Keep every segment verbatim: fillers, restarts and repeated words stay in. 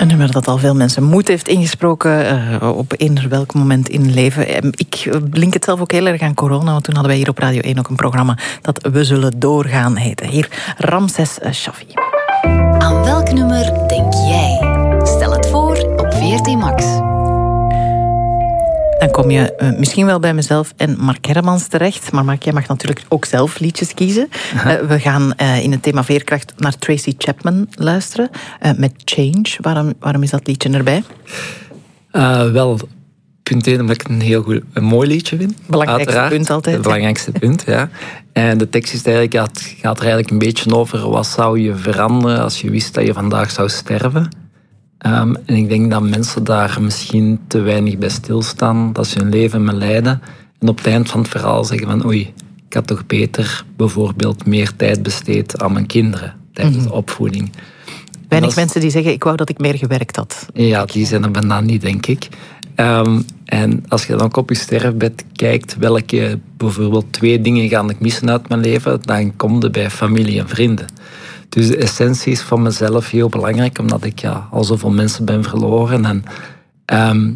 Een nummer dat al veel mensen moed heeft ingesproken uh, op eender welk moment in het leven. Ik link het zelf ook heel erg aan corona, want toen hadden wij hier op Radio één ook een programma dat We Zullen Doorgaan heette. Hier Ramses Shaffi. Aan welk nummer denk jij? Stel het voor op V R T Max. Dan kom je uh, misschien wel bij mezelf en Mark Hermans terecht. Maar Mark, jij mag natuurlijk ook zelf liedjes kiezen. Uh, we gaan uh, in het thema veerkracht naar Tracy Chapman luisteren. Uh, met Change. Waarom, waarom is dat liedje erbij? Uh, wel, punt één, omdat ik een heel goed, een mooi liedje vind. Belangrijkste Uiteraard. punt altijd. Het belangrijkste punt, ja. En de tekst is eigenlijk, gaat, gaat er eigenlijk een beetje over wat zou je veranderen als je wist dat je vandaag zou sterven. Um, en ik denk dat mensen daar misschien te weinig bij stilstaan, dat ze hun leven me leiden. En op het eind van het verhaal zeggen van oei, ik had toch beter bijvoorbeeld meer tijd besteed aan mijn kinderen tijdens mm-hmm. de opvoeding. Weinig is, mensen die zeggen ik wou dat ik meer gewerkt had. Ja, die zijn er bijna niet, denk ik. Um, en als je dan op je sterfbed kijkt, welke bijvoorbeeld twee dingen ga ik missen uit mijn leven, dan kom je bij familie en vrienden. Dus de essentie is van mezelf heel belangrijk, omdat ik ja, al zoveel mensen ben verloren. En um,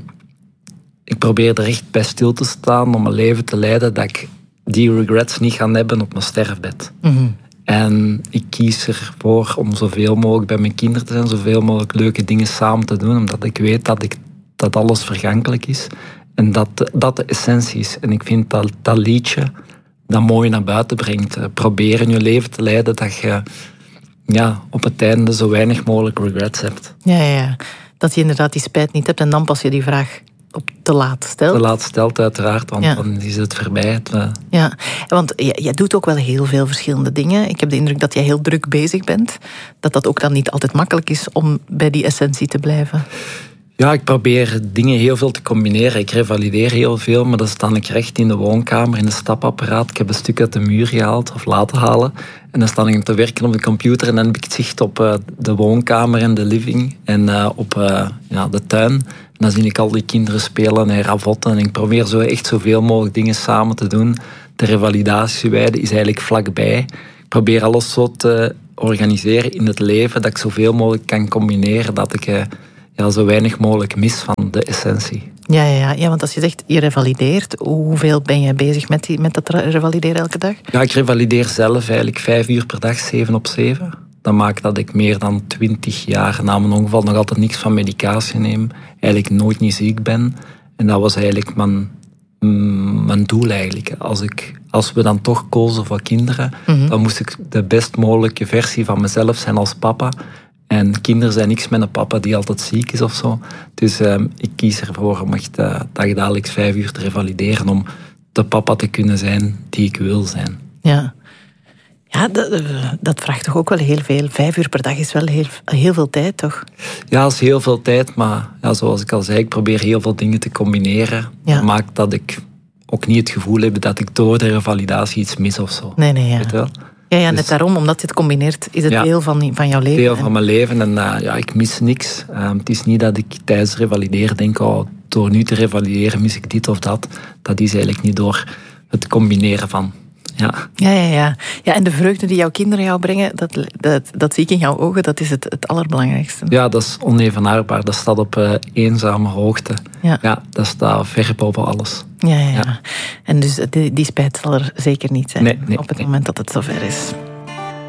ik probeer er echt bij stil te staan om een leven te leiden dat ik die regrets niet ga hebben op mijn sterfbed. Mm-hmm. En ik kies ervoor om zoveel mogelijk bij mijn kinderen te zijn, zoveel mogelijk leuke dingen samen te doen, omdat ik weet dat, ik, dat alles vergankelijk is. En dat dat de essentie is. En ik vind dat dat liedje dat mooi naar buiten brengt. Proberen je leven te leiden dat je ja, op het einde zo weinig mogelijk regrets hebt. Ja, ja, ja. Dat je inderdaad die spijt niet hebt en dan pas je die vraag op te laat stelt. Te laat stelt, uiteraard, want ja. dan is het voorbij. Het, uh... Ja, want jij doet ook wel heel veel verschillende dingen. Ik heb de indruk dat jij heel druk bezig bent. Dat dat ook dan niet altijd makkelijk is om bij die essentie te blijven. Ja, ik probeer dingen heel veel te combineren. Ik revalideer heel veel, maar dan sta ik recht in de woonkamer, in het stapapparaat. Ik heb een stuk uit de muur gehaald, of laten halen. En dan sta ik te werken op de computer en dan heb ik het zicht op uh, de woonkamer en de living. En uh, op uh, ja, de tuin. En dan zie ik al die kinderen spelen en ravotten. En ik probeer zo echt zoveel mogelijk dingen samen te doen. De revalidatieweide is eigenlijk vlakbij. Ik probeer alles zo te organiseren in het leven, dat ik zoveel mogelijk kan combineren, dat ik... Uh, Ja, zo weinig mogelijk mis van de essentie. Ja, ja, ja. ja, want als je zegt je revalideert, hoeveel ben je bezig met, die, met dat revalideren elke dag? Ja, ik revalideer zelf eigenlijk vijf uur per dag, zeven op zeven. Dat maakt dat ik meer dan twintig jaar na mijn ongeval nog altijd niks van medicatie neem. Eigenlijk nooit niet ziek ben. En dat was eigenlijk mijn, mijn doel eigenlijk. Als, ik, als we dan toch kozen voor kinderen, mm-hmm. dan moest ik de best mogelijke versie van mezelf zijn als papa. En kinderen zijn niks met een papa die altijd ziek is of zo. Dus uh, ik kies ervoor om echt uh, dagelijks vijf uur te revalideren om de papa te kunnen zijn die ik wil zijn. Ja, ja dat, dat vraagt toch ook wel heel veel. Vijf uur per dag is wel heel, heel veel tijd, toch? Ja, dat is heel veel tijd, maar ja, zoals ik al zei, ik probeer heel veel dingen te combineren. Ja. Dat maakt dat ik ook niet het gevoel heb dat ik door de revalidatie iets mis of zo. Nee, nee, ja. Weet je wel? Ja, ja, net dus, daarom, omdat je het combineert, is het ja, deel van, van jouw leven. Deel van mijn leven en uh, ja, ik mis niks. Uh, het is niet dat ik tijdens revalideren denk, oh, door nu te revalideren mis ik dit of dat. Dat is eigenlijk niet door het combineren van. Ja. Ja, ja, ja. ja, en de vreugde die jouw kinderen jou brengen, dat, dat, dat zie ik in jouw ogen, dat is het, het allerbelangrijkste. Ja, dat is onevenaarbaar. Dat staat op uh, eenzame hoogte. Ja. ja, dat staat ver boven alles. Ja, ja, ja. En dus die, die spijt zal er zeker niet zijn nee, nee, op het nee. moment dat het zover is.